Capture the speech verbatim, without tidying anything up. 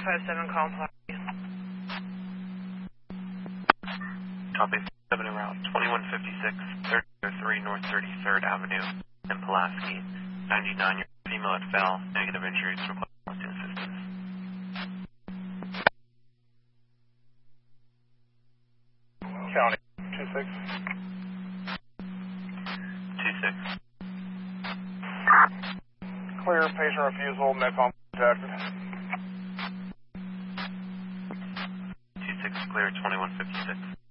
five seven, call and Copy seven en route, twenty-one fifty-six, thirty oh three North thirty-third Avenue in Pulaski. ninety-nine, your female at Fell, negative injuries, request assistance. County, two six. two six. Clear, patient refusal, Medcom contacted. two six clear, twenty-one fifty-six.